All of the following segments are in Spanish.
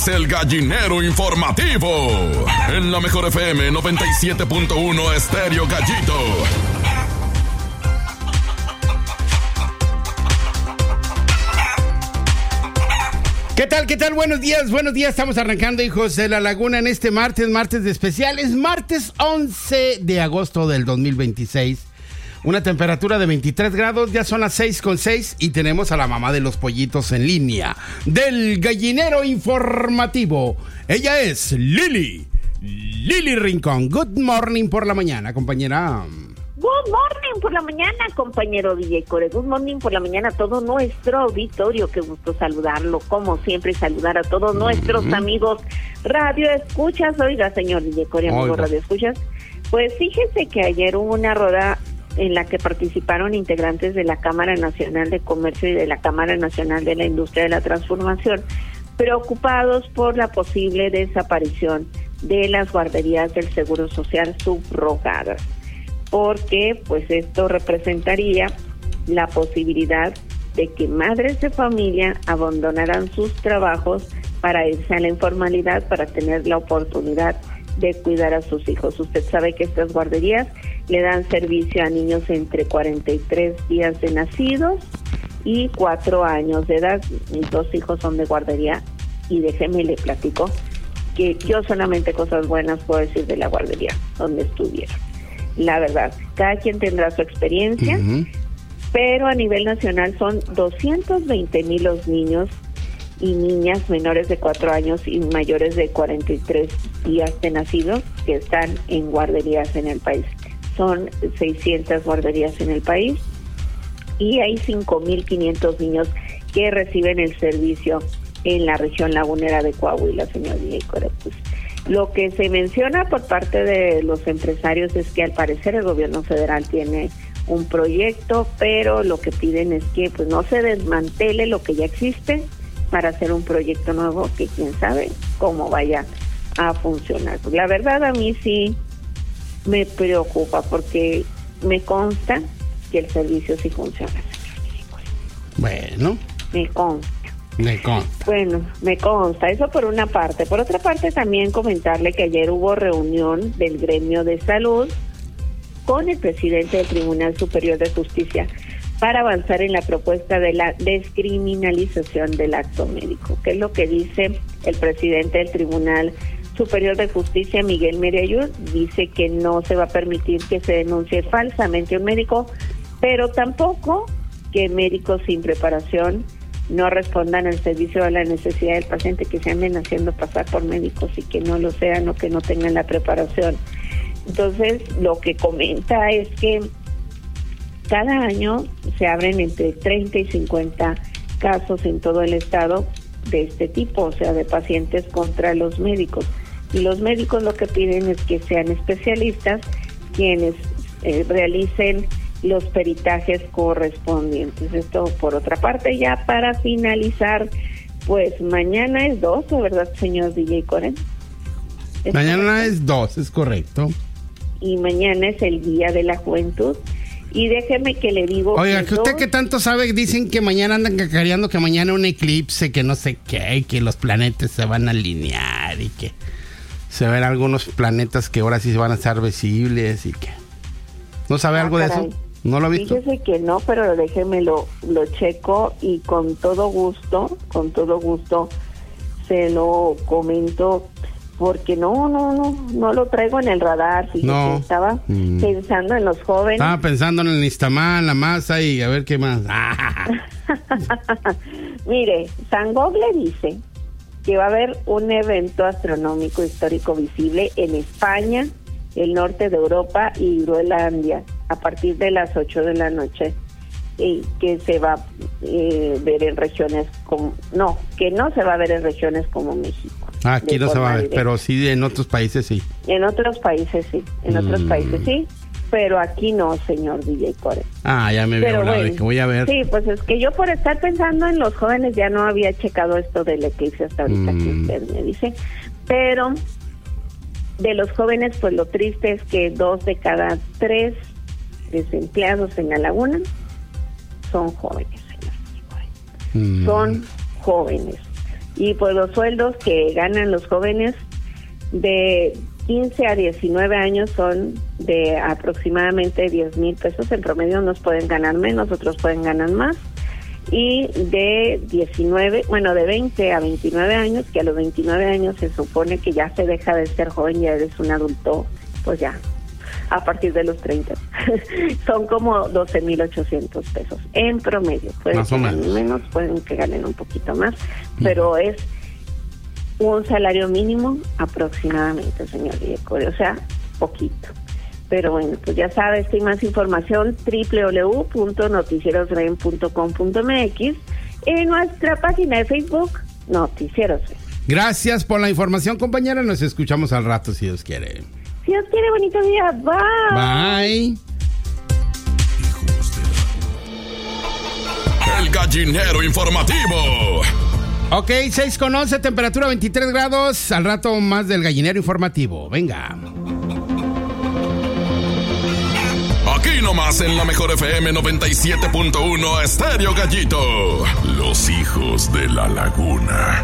El gallinero informativo en la mejor FM 97.1 Estéreo Gallito. ¿Qué tal? ¿Qué tal? Buenos días. Estamos arrancando, hijos de la laguna, en este martes de especiales, martes 11 de agosto del 2026. Una temperatura de 23 grados, ya son las 6:06 y tenemos a la mamá de los pollitos en línea del gallinero informativo. Ella es Lili Rincón. Good morning por la mañana, compañera. Good morning por la mañana, compañero DJ Core. Good morning por la mañana a todo nuestro auditorio. Qué gusto saludarlo, como siempre, saludar a todos nuestros amigos radio escuchas. Oiga, señor DJ Core, amigos radio escuchas. Pues fíjese que ayer hubo una rueda en la que participaron integrantes de la Cámara Nacional de Comercio y de la Cámara Nacional de la Industria de la Transformación, preocupados por la posible desaparición de las guarderías del Seguro Social subrogadas, porque pues esto representaría la posibilidad de que madres de familia abandonaran sus trabajos para irse a la informalidad, para tener la oportunidad de cuidar a sus hijos. Usted sabe que estas guarderías le dan servicio a niños entre 43 días de nacidos y 4 años de edad. Mis 2 hijos son de guardería y déjeme le platico que yo solamente cosas buenas puedo decir de la guardería donde estuvieron. La verdad, cada quien tendrá su experiencia, pero a nivel nacional son 220,000 los niños y niñas menores de 4 años y mayores de 43 días de nacidos que están en guarderías en el país. Son 600 guarderías en el país y hay 5,500 niños que reciben el servicio en la región lagunera de Coahuila, señor director. Pues, lo que se menciona por parte de los empresarios es que al parecer el gobierno federal tiene un proyecto, pero lo que piden es que pues no se desmantele lo que ya existe para hacer un proyecto nuevo que quién sabe cómo vaya a funcionar. Pues la verdad a mí sí me preocupa porque me consta que el servicio sí funciona. Bueno. Me consta. Bueno, me consta, eso por una parte. Por otra parte también comentarle que ayer hubo reunión del gremio de salud con el presidente del Tribunal Superior de Justicia para avanzar en la propuesta de la descriminalización del acto médico. ¿Qué es lo que dice el presidente del Tribunal Superior de Justicia, Miguel Mereyud? Dice que no se va a permitir que se denuncie falsamente a un médico, pero tampoco que médicos sin preparación no respondan al servicio a la necesidad del paciente, que se anden haciendo pasar por médicos y que no lo sean o que no tengan la preparación. Entonces, lo que comenta es que cada año se abren entre 30 y 50 casos en todo el estado de este tipo, o sea, de pacientes contra los médicos. Y los médicos lo que piden es que sean especialistas quienes realicen los peritajes correspondientes. Esto por otra parte. Ya para finalizar, pues mañana es 12, ¿verdad, señor DJ Coren? Mañana es 2, es correcto. Y mañana es el Día de la Juventud. Y déjeme que le digo... Oiga, que usted que tanto sabe, dicen que mañana andan cacareando que mañana un eclipse, que no sé qué, que los planetas se van a alinear y que se ven algunos planetas que ahora sí van a estar visibles y que... ¿No sabe algo de eso? ¿No lo ha visto? Fíjese que no, pero déjeme lo checo y con todo gusto se lo comento, porque no lo traigo en el radar. Fíjese, no. Estaba pensando en los jóvenes. Estaba pensando en el nixtamal, la masa y a ver qué más. Mire, San Google dice que va a haber un evento astronómico histórico visible en España, el norte de Europa y Groenlandia a partir de las 8 de la noche, que se va a ver en regiones como... No, que no se va a ver en regiones como México. Aquí no se va a ver, pero sí en otros países sí. En otros países sí, pero aquí no, señor DJ Core. Ya me veo hablado de que voy a ver. Sí, pues es que yo por estar pensando en los jóvenes ya no había checado esto del eclipse hasta ahorita que usted me dice, pero de los jóvenes, pues lo triste es que 2 de cada 3 desempleados en la laguna son jóvenes, señor. Son jóvenes. Y pues los sueldos que ganan los jóvenes de 15 a 19 años son de aproximadamente 10,000 pesos. En promedio unos pueden ganar menos, otros pueden ganar más. Y de 20 a 29 años, que a los 29 años se supone que ya se deja de ser joven, ya eres un adulto, pues ya, a partir de los 30. Son como 12,800 pesos en promedio. Pueden que ganen menos, pueden que ganen un poquito más, pero es un salario mínimo aproximadamente, señor Villecore, o sea, poquito. Pero bueno, pues ya sabes, hay más información, www.noticierosren.com.mx, en nuestra página de Facebook, Noticieros Ren. Gracias por la información, compañera. Nos escuchamos al rato, si Dios quiere. Si Dios quiere, bonito día. Bye. Bye. El gallinero informativo. Ok, 6:11, temperatura 23 grados. Al rato más del gallinero informativo. Venga. Aquí nomás en la mejor FM 97.1 Estéreo Gallito. Los hijos de la laguna.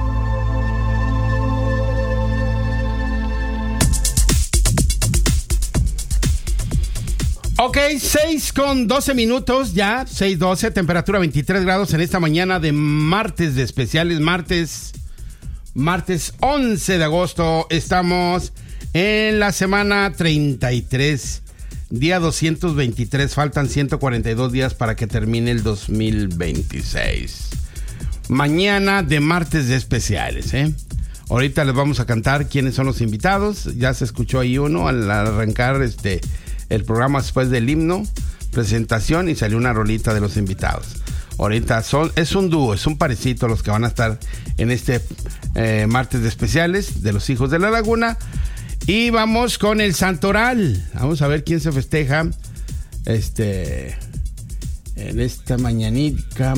Ok, 6:12 minutos ya, 6:12, temperatura 23 grados en esta mañana de martes de especiales, martes 11 de agosto. Estamos en la semana 33, día 223, faltan 142 días para que termine el 2026. Mañana de martes de especiales, Ahorita les vamos a cantar quiénes son los invitados. Ya se escuchó ahí uno al arrancar el programa después del himno, presentación, y salió una rolita de los invitados. Ahorita es un dúo, es un parecito los que van a estar en este martes de especiales de los hijos de la laguna. Y vamos con el santoral. Vamos a ver quién se festeja en esta mañaneca.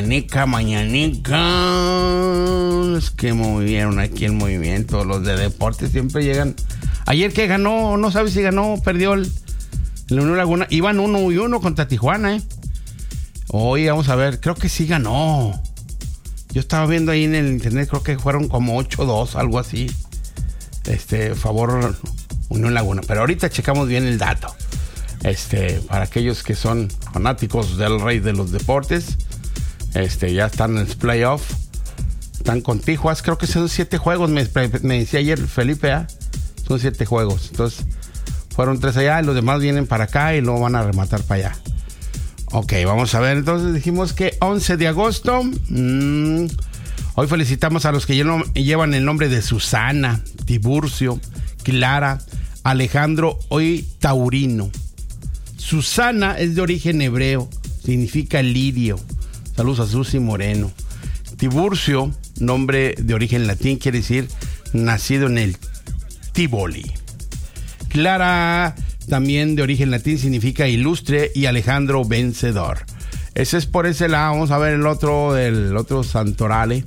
Es que movieron aquí el movimiento. Los de deportes siempre llegan. Ayer que ganó, no sabes si ganó o perdió la Unión Laguna. Iban 1-1 contra Tijuana, Hoy vamos a ver, creo que sí ganó. Yo estaba viendo ahí en el internet, creo que fueron como 8-2, algo así. Favor Unión Laguna. Pero ahorita checamos bien el dato. Para aquellos que son fanáticos del rey de los deportes, ya están en el playoff. Están con Tijuas, creo que son 7 juegos, me decía ayer Felipe, son 7 juegos. Entonces, fueron 3 allá, y los demás vienen para acá y luego van a rematar para allá. Ok, vamos a ver. Entonces dijimos que 11 de agosto. Hoy felicitamos a los que llevan el nombre de Susana, Tiburcio, Clara, Alejandro, hoy taurino. Susana es de origen hebreo, significa lirio. Saludos a Susi Moreno. Tiburcio, nombre de origen latín, quiere decir nacido en el Tivoli. Clara, también de origen latín, significa ilustre, y Alejandro, vencedor. Ese es por ese lado. Vamos a ver el otro santorale.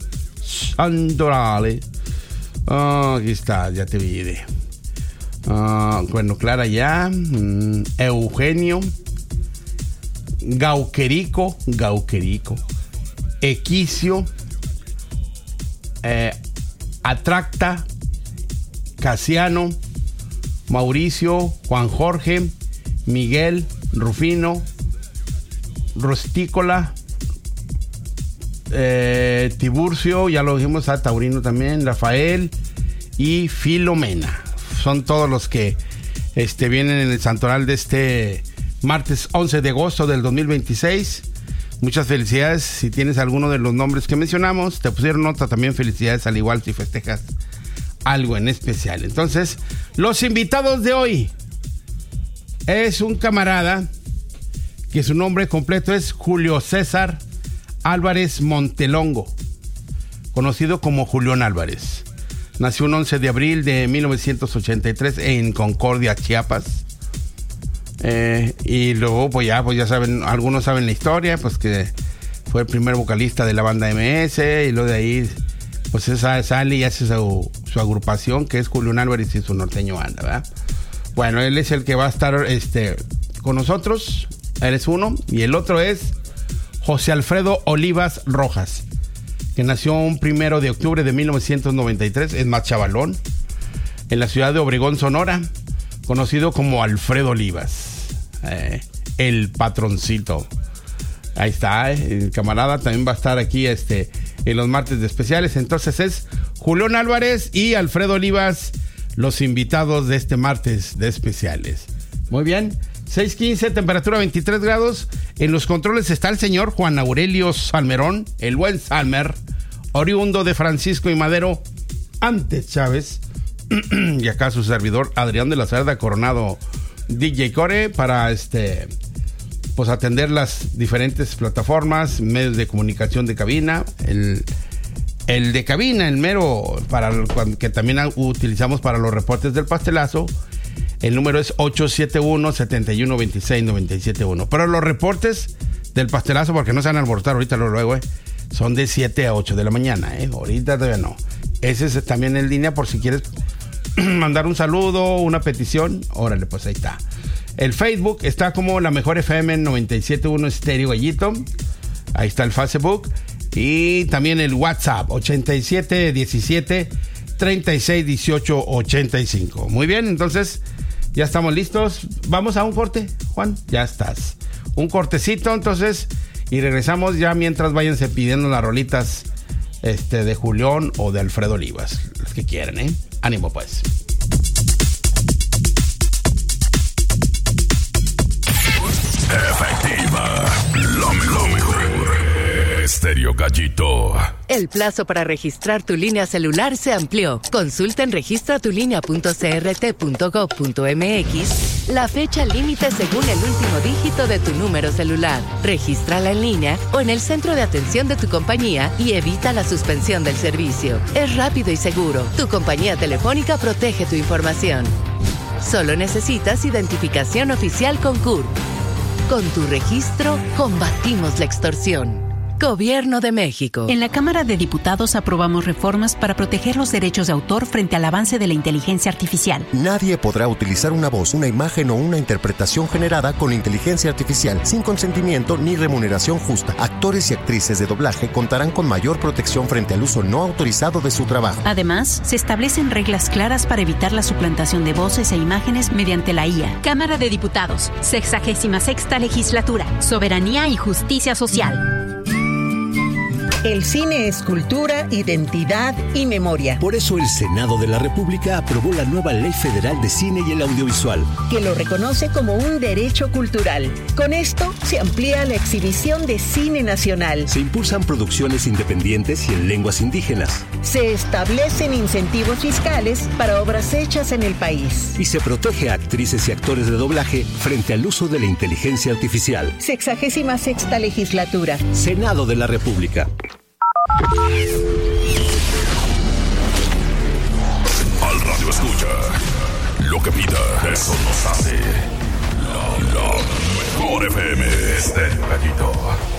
Aquí está, ya te vi. Bueno, Clara ya. Eugenio. Gauquerico. Equicio. Atracta. Casiano. Mauricio, Juan Jorge, Miguel, Rufino, Rostícola, Tiburcio, ya lo dijimos, a taurino también, Rafael y Filomena. Son todos los que vienen en el santoral de este martes 11 de agosto del 2026. Muchas felicidades. Si tienes alguno de los nombres que mencionamos, te pusieron nota, también felicidades, al igual si festejas algo en especial. Entonces, los invitados de hoy es un camarada que su nombre completo es Julio César Álvarez Montelongo, conocido como Julián Álvarez. Nació un 11 de abril de 1983 en Concordia, Chiapas. Y luego, pues ya saben, algunos saben la historia, pues que fue el primer vocalista de la banda MS, y luego de ahí pues sale y hace su agrupación, que es Julián Álvarez y su norteño banda, ¿verdad? Bueno, él es el que va a estar con nosotros. Él es uno. Y el otro es José Alfredo Olivas Rojas, que nació un 1 de octubre de 1993, es más chavalón, en la ciudad de Obregón, Sonora, conocido como Alfredo Olivas, el patroncito. Ahí está, el camarada también va a estar aquí en los martes de especiales. Entonces es Julián Álvarez y Alfredo Olivas los invitados de este martes de especiales. Muy bien, 6:15, temperatura 23 grados. En los controles está el señor Juan Aurelio Salmerón, el buen Salmer, oriundo de Francisco y Madero, antes Chávez. Y acá su servidor Adrián de la Cerda Coronado, DJ Core, para pues atender las diferentes plataformas, medios de comunicación de cabina, el de cabina, el mero, que también utilizamos para los reportes del pastelazo. El número es 871-7126-971. Pero los reportes del pastelazo, porque no se van a alborotar ahorita luego, son de 7 a 8 de la mañana, ahorita todavía no. Ese es también en línea por si quieres mandar un saludo, una petición, órale, pues ahí está. El Facebook está como La Mejor FM 97.1 Estéreo Gallito. Ahí está el Facebook. Y también el WhatsApp 8717-3618-85. Muy bien, entonces ya estamos listos. Vamos a un corte, Juan. Ya estás. Un cortecito, entonces. Y regresamos ya mientras váyanse pidiendo las rolitas de Julián o de Alfredo Olivas. Los que quieren, Ánimo, pues. Efectiva, lo mejor. Estéreo Gallito. El plazo para registrar tu línea celular se amplió. Consulta en registratulinea.crt.gov.mx la fecha límite según el último dígito de tu número celular. Regístrala en línea o en el centro de atención de tu compañía y evita la suspensión del servicio. Es rápido y seguro. Tu compañía telefónica protege tu información. Solo necesitas identificación oficial con CURP. Con tu registro, combatimos la extorsión. Gobierno de México. En la Cámara de Diputados aprobamos reformas para proteger los derechos de autor frente al avance de la inteligencia artificial. Nadie podrá utilizar una voz, una imagen o una interpretación generada con inteligencia artificial sin consentimiento ni remuneración justa. Actores y actrices de doblaje contarán con mayor protección frente al uso no autorizado de su trabajo. Además, se establecen reglas claras para evitar la suplantación de voces e imágenes mediante la IA. Cámara de Diputados, 66ª Legislatura, Soberanía y Justicia Social. El cine es cultura, identidad y memoria. Por eso el Senado de la República aprobó la nueva Ley Federal de Cine y el Audiovisual, que lo reconoce como un derecho cultural. Con esto se amplía la exhibición de cine nacional. Se impulsan producciones independientes y en lenguas indígenas. Se establecen incentivos fiscales para obras hechas en el país. Y se protege a actrices y actores de doblaje frente al uso de la inteligencia artificial. 66ª Legislatura. Senado de la República. Al radio escucha lo que pida, eso nos hace la Mejor FM. Estéreo Gallito.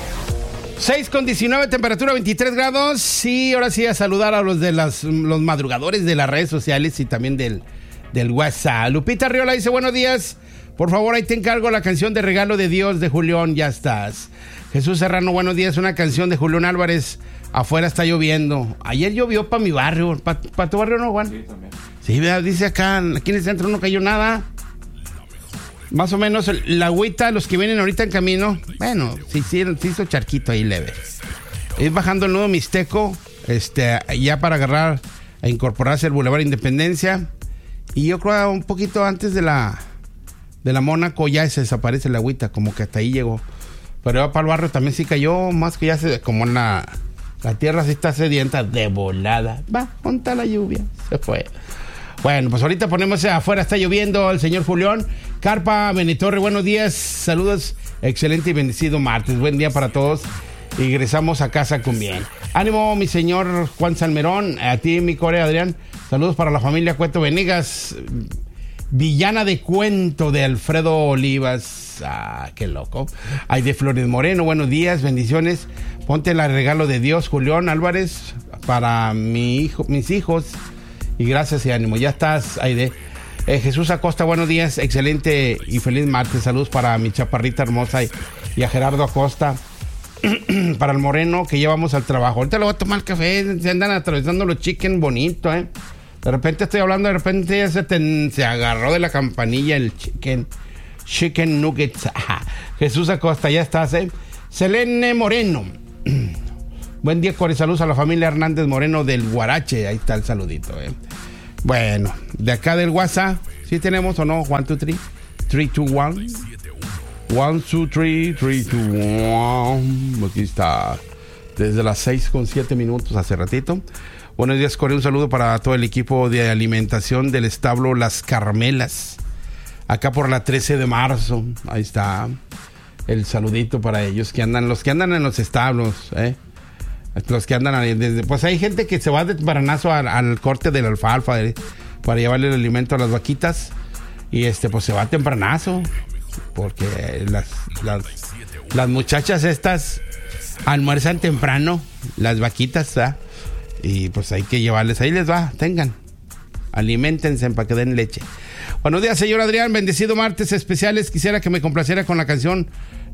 6:19, temperatura 23 grados. Y ahora sí a saludar a los de los madrugadores de las redes sociales y también del WhatsApp. Lupita Riola dice: buenos días, por favor ahí te encargo la canción de Regalo de Dios de Julián, ya estás. Jesús Serrano, buenos días, una canción de Julián Álvarez, Afuera está lloviendo. Ayer llovió para mi barrio, para tu barrio, ¿no, Juan? Sí, también. Sí, dice acá en el centro no cayó nada. Más o menos la agüita, los que vienen ahorita en camino, bueno, sí hizo charquito ahí leve. Es bajando el nudo Mixteco, ya para agarrar a incorporarse al Boulevard Independencia. Y yo creo un poquito antes de la Mónaco ya se desaparece la agüita, como que hasta ahí llegó. Pero para el barrio también sí cayó, más que ya como en la tierra sí está sedienta, de volada. Va, ponta la lluvia, se fue. Bueno, pues ahorita ponemos Afuera está lloviendo al señor Julián. Carpa Benitorre, buenos días, saludos, excelente y bendecido martes, buen día para todos. Y regresamos a casa con bien. Ánimo, mi señor Juan Salmerón, a ti, mi core Adrián. Saludos para la familia Cueto Venegas, Villana de Cuento de Alfredo Olivas. Ah, qué loco. Ay, de Flores Moreno, buenos días, bendiciones. Ponte el regalo de Dios, Julián Álvarez, para mis hijos. Y gracias y ánimo. Ya estás, Aide. Jesús Acosta, buenos días, excelente y feliz martes. Saludos para mi chaparrita hermosa y a Gerardo Acosta. para el moreno que llevamos al trabajo. Ahorita lo voy a tomar el café, se andan atravesando los chicken bonito, De repente estoy hablando, de repente ya se agarró de la campanilla el chicken nuggets. Jesús Acosta, ya estás, Selene Moreno. Buen día, Core, saludos a la familia Hernández Moreno del Guarache. Ahí está el saludito, Bueno, de acá del WhatsApp, ¿sí tenemos o no? 1, 2, 3, 3, 2, 1. 1, 2, 3, 3, 2, 1. Aquí está. Desde las 6:07 hace ratito. Buenos días, Core. Un saludo para todo el equipo de alimentación del establo Las Carmelas. Acá por la 13 de marzo. Ahí está. El saludito para ellos los que andan en los establos, Los que andan ahí, pues hay gente que se va de tempranazo al corte de la alfalfa para llevarle el alimento a las vaquitas. Y pues se va tempranazo. Porque las muchachas estas almuerzan temprano, las vaquitas, y pues hay que llevarles, ahí les va, tengan, aliméntense para que den leche. Buenos días, señor Adrián, bendecido martes especiales. Quisiera que me complaciera con la canción,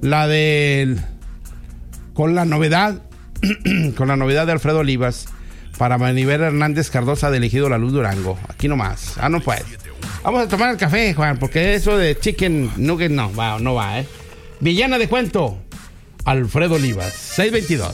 con la novedad de Alfredo Olivas para Maniver Hernández Cardosa de Elegido La Luz Durango. Aquí nomás, no puede. Vamos a tomar el café, Juan, porque eso de chicken nugget no va, Villana de cuento, Alfredo Olivas, 622.